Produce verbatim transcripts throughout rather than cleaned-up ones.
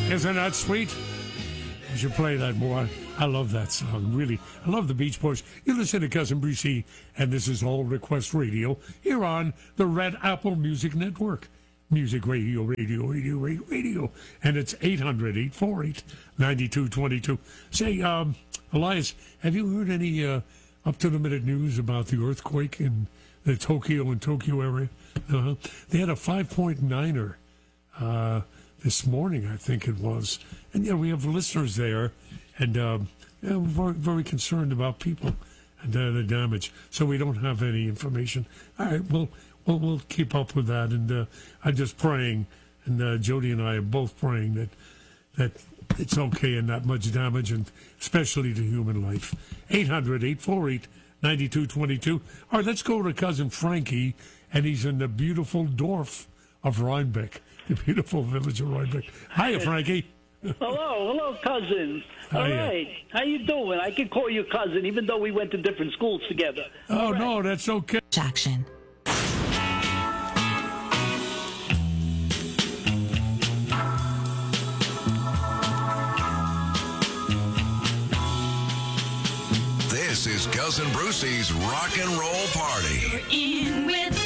Isn't that sweet? You should play that more. I love that song, really. I love the Beach Boys. You listen to Cousin Brucey, and this is All Request Radio here on the Red Apple Music Network. Music Radio, Radio, Radio, Radio, Radio. And it's eight hundred, eight four eight, nine two two two. Say, um, Elias, have you heard any uh, up-to-the-minute news about the earthquake in the Tokyo and Tokyo area? Uh-huh. They had a five point niner uh, this morning, I think it was. And, yeah, we have listeners there, and um, yeah, we're very, very concerned about people and uh, the damage. So we don't have any information. All right, well, we'll, we'll keep up with that. And uh, I'm just praying, and uh, Jody and I are both praying that that it's okay and not much damage, and especially to human life. eight hundred, eight four eight, nine two two two. All right, let's go to Cousin Frankie, and he's in the beautiful Dorf of Rhinebeck, the beautiful village of Rhinebeck. Hiya, Frankie. Hello, hello, cousin. All Hiya. right, how you doing? I can call you cousin, even though we went to different schools together. Oh, right. no, that's okay. Action. This is Cousin Brucey's Rock and Roll Party. In with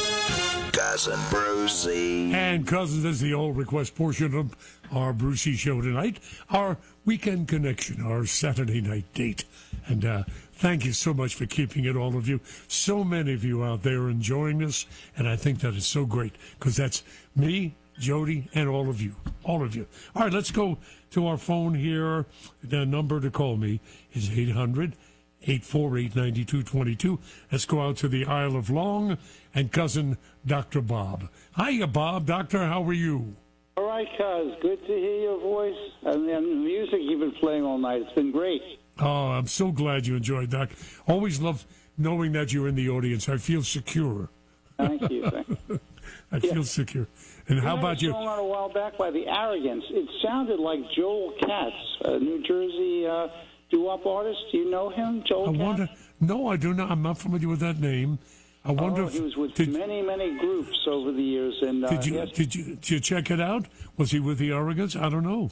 Cousin Brucey. And cousins, is the All Request portion of our Brucey show tonight, our weekend connection, our Saturday night date. And uh, thank you so much for keeping it, all of you. So many of you out there enjoying this, and I think that is so great, because that's me, Jody, and all of you. All of you. All right, let's go to our phone here. The number to call me is eight hundred, eight four eight, nine two two two. Let's go out to the Isle of Long and cousin Doctor Bob. Hiya, Bob. Doctor, how are you? All right, cuz. Good to hear your voice and, and the music you've been playing all night. It's been great. Oh, I'm so glad you enjoyed that. Always love knowing that you're in the audience. I feel secure. Thank you. Thank you. I feel Yeah. secure. And how I about heard a you? song on a while back by The Arrogance. It sounded like Joel Katz, a New Jersey uh, doo-wop artist. Do you know him, Joel I Katz? wonder. No, I do not. I'm not familiar with that name. I wonder Oh, if he was with did, many, many groups over the years. And uh, did you yes, did you did you check it out? Was he with the Arrogance? I don't know.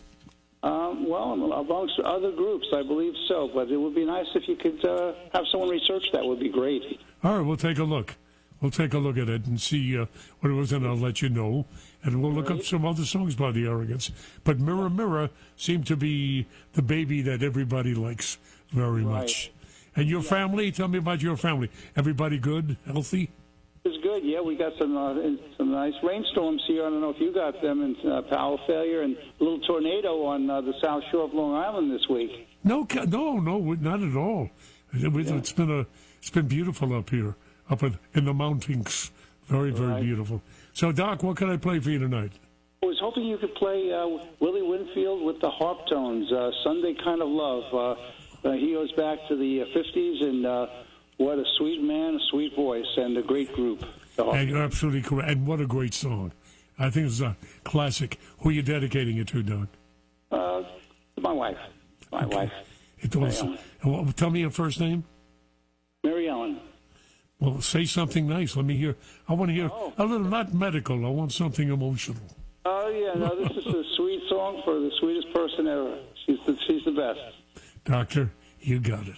um, well, amongst other groups, I believe so. But it would be nice if you could uh, have someone research that. Would be great. All right, we'll take a look. We'll take a look at it and see uh, what it was, and I'll let you know. And we'll look up some other songs by the Arrogance. But Mirror, Mirror seemed to be the baby that everybody likes very Right. much. And your family? Tell me about your family. Everybody good, healthy? It's good. Yeah, we got some uh, some nice rainstorms here. I don't know if you got them, and uh, power failure and a little tornado on uh, the south shore of Long Island this week. No, ca- no, no, not at all. It, was- it's been a, it's been beautiful up here, up in, in the mountains. Very, very Right. beautiful. So, Doc, what can I play for you tonight? I was hoping you could play uh, Willie Winfield with the harp tones, uh, Sunday Kind of Love. Uh, uh, he goes back to the uh, fifties, and uh, what a sweet man, a sweet voice, and a great group. The Harp And you're absolutely correct. And what a great song. I think it's a classic. Who are you dedicating it to, Doc? Uh, my wife. My Okay. wife. It was, Mary and what- tell me your first name. Mary Ellen. Well, say something nice. Let me hear. I want to hear Oh. a little, not medical. I want something emotional. Oh, yeah, no, this is a sweet song for the sweetest person ever. She's the, she's the best. Doctor, you got it.